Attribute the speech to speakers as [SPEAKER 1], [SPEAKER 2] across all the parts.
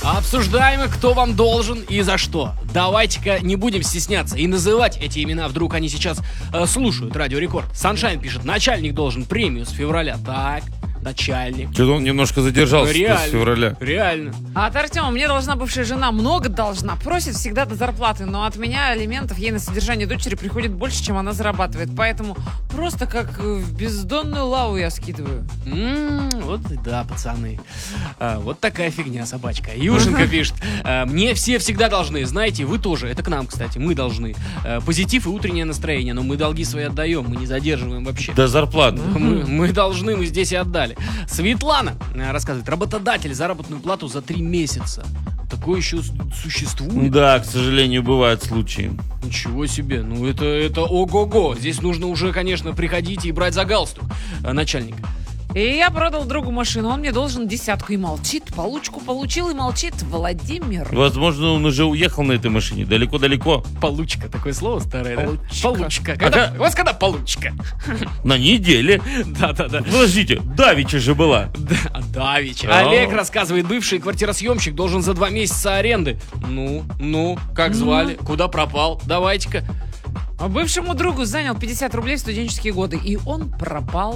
[SPEAKER 1] Обсуждаем, кто вам должен и за что. Давайте-ка не будем стесняться и называть эти имена. Вдруг они сейчас слушают Радио Рекорд. Саншайн пишет, начальник должен премию с февраля. Так, начальник.
[SPEAKER 2] Что-то он немножко задержался с февраля.
[SPEAKER 1] Реально.
[SPEAKER 3] А от Артема, мне должна бывшая жена, много должна, просит всегда до зарплаты, но от меня алиментов ей на содержание дочери приходит больше, чем она зарабатывает. Поэтому просто как в бездонную лаву я скидываю.
[SPEAKER 1] Вот да, пацаны. Вот такая фигня, собачка. Юшенька пишет, мне все всегда должны, знаете, вы тоже, это к нам, кстати, мы должны. Позитив и утреннее настроение, но мы долги свои отдаем, мы не задерживаем вообще.
[SPEAKER 2] До зарплаты.
[SPEAKER 1] Мы должны, мы здесь и отдали. Светлана рассказывает, работодатель заработную плату за 3 месяца. Такое еще существует?
[SPEAKER 2] Да, к сожалению, бывают случаи.
[SPEAKER 1] Ничего себе, ну это ого-го. Здесь нужно уже, конечно, приходить и брать за галстук начальника.
[SPEAKER 3] И я продал другу машину, он мне должен 10 и молчит. Получку получил и молчит Владимир.
[SPEAKER 2] Возможно, он уже уехал на этой машине далеко-далеко.
[SPEAKER 1] Получка, такое слово старое,
[SPEAKER 3] получка.
[SPEAKER 1] Да? Получка. У вас когда получка?
[SPEAKER 2] На неделе.
[SPEAKER 1] Да.
[SPEAKER 2] Подождите, давича же была.
[SPEAKER 1] Да, давича. Олег рассказывает, бывший квартиросъемщик должен за 2 месяца аренды. Ну, как звали? Куда пропал? Давайте-ка.
[SPEAKER 3] А бывшему другу занял 50 рублей в студенческие годы, и он пропал.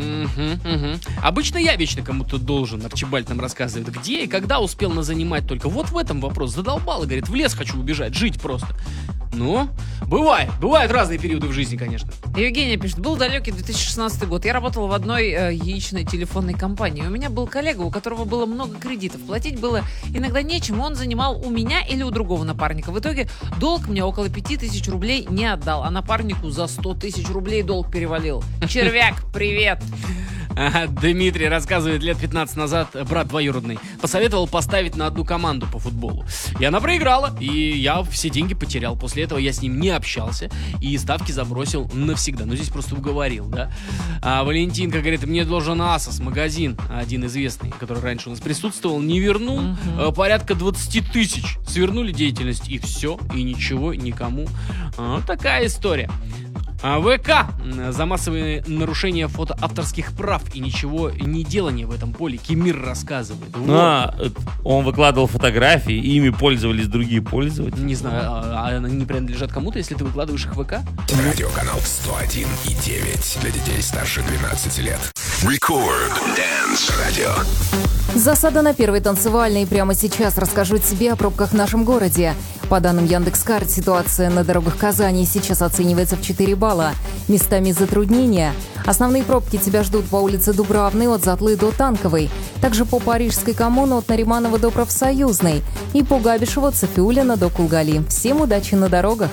[SPEAKER 1] Обычно я вечно кому-то должен, Арчибальд нам рассказывает, где и когда успел назанимать только. Вот в этом вопрос. Задолбал и говорит, в лес хочу убежать, жить просто. Ну, бывают разные периоды в жизни, конечно.
[SPEAKER 3] Евгения пишет, был далекий 2016 год. Я работала в одной яичной телефонной компании. У меня был коллега, у которого было много кредитов. Платить было иногда нечем, он занимал у меня или у другого напарника. В итоге долг мне около 5000 рублей не отдал, а напарнику за 100 тысяч рублей долг перевалил. Червяк, привет!
[SPEAKER 1] Дмитрий рассказывает, лет 15 назад брат двоюродный посоветовал поставить на одну команду по футболу. И она проиграла, и я все деньги потерял. После этого я с ним не общался и ставки забросил навсегда. Ну, здесь просто уговорил, да? А Валентинка говорит, мне должен Асос, магазин, один известный, который раньше у нас присутствовал, не вернул. Порядка 20 тысяч. Свернули деятельность, и все, и ничего никому. Вот такая история. ВК за массовые нарушения фотоавторских прав и ничего не делание в этом поле. Кемир рассказывает.
[SPEAKER 2] Он выкладывал фотографии, и ими пользовались другие пользователи.
[SPEAKER 1] Не знаю, они принадлежат кому-то, если ты выкладываешь их в ВК?
[SPEAKER 4] Радиоканал 101,9 для детей старше 12 лет. Record Dance Radio.
[SPEAKER 5] Засада на первой танцевальной. Прямо сейчас расскажу тебе о пробках в нашем городе. По данным Яндекс.Карт, ситуация на дорогах Казани сейчас оценивается в 4 балла. Местами затруднения. Основные пробки тебя ждут по улице Дубравной от Затлы до Танковой. Также по Парижской коммуне от Нариманова до Профсоюзной. И по Габишева от Софиуллина до Кулгали. Всем удачи на дорогах!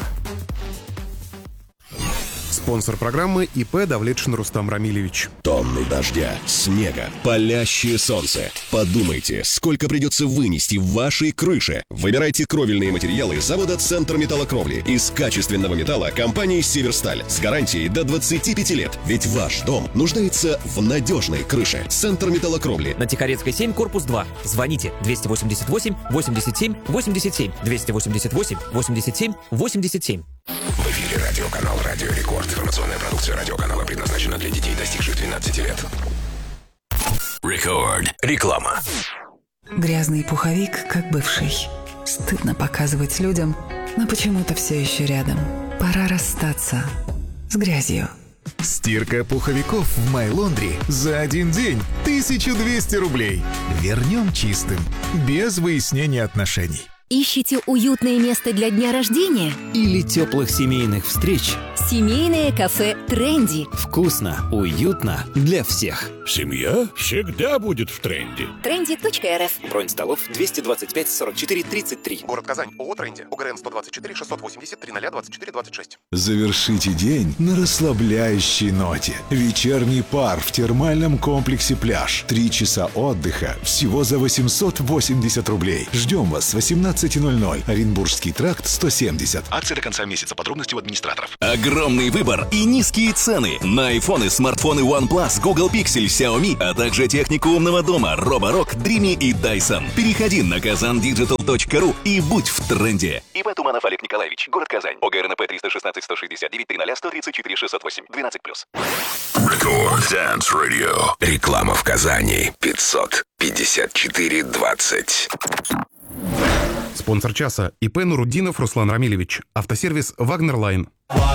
[SPEAKER 6] Спонсор программы ИП Давлетшин Рустам Рамилевич.
[SPEAKER 4] Тонны дождя, снега, палящее солнце. Подумайте, сколько придется вынести в вашей крыше. Выбирайте кровельные материалы завода «Центр металлокровли» из качественного металла компании «Северсталь» с гарантией до 25 лет. Ведь ваш дом нуждается в надежной крыше. «Центр металлокровли».
[SPEAKER 7] На Тихорецкой 7, корпус 2. Звоните 288 87 87 288 87 87.
[SPEAKER 4] В эфире радиоканал «Радио Рекорд». Информационная продукция радиоканала предназначена для детей, достигших 12 лет. Рекорд. Реклама.
[SPEAKER 8] Грязный пуховик, как бывший. Стыдно показывать людям, но почему-то все еще рядом. Пора расстаться с грязью.
[SPEAKER 9] Стирка пуховиков в My Laundry за один день 1200 рублей. Вернем чистым, без выяснения отношений.
[SPEAKER 10] Ищите уютное место для дня рождения?
[SPEAKER 11] Или теплых семейных встреч?
[SPEAKER 10] Семейное кафе «Тренди».
[SPEAKER 11] Вкусно, уютно для всех.
[SPEAKER 12] Семья всегда будет в тренде.
[SPEAKER 10] Trendy.rf.
[SPEAKER 7] Бронь столов 225 44 33.
[SPEAKER 6] Город Казань. ООО «Тренди». УГРН 124 680 3024 26.
[SPEAKER 9] Завершите день на расслабляющей ноте. Вечерний пар в термальном комплексе «Пляж». 3 часа отдыха всего за 880 рублей. Ждем вас с 18:00. Оренбургский тракт 170.
[SPEAKER 4] Акция до конца месяца. Подробности у администраторов. Огромный выбор и низкие цены на айфоны, смартфоны OnePlus, Google Pixel, Xiaomi, а также технику умного дома Roborock, Dreamy и Dyson. Переходи на kazandigital.ru и будь в тренде. ИП Туманов Олег Николаевич, город Казань. ОГРНП 316 169 00 134 608 12+. Record Dance Radio. Реклама в Казани 554 20.
[SPEAKER 13] Спонсор часа ИП Нуруддинов Руслан Рамилевич. Автосервис «Вагнер Лайн».